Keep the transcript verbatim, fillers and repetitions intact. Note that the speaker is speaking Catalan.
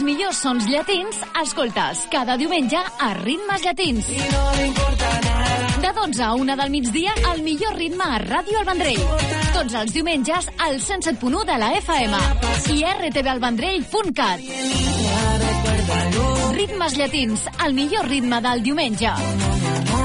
millors sons llatins, escoltes cada diumenge a Ritmes Llatins. De dotze a una del migdia, el millor ritme a Ràdio El Vendrell. Tots els diumenges al cent set punt u de la F M i r t v el vendrell punt cat. Ritmes Llatins, el millor ritme del diumenge.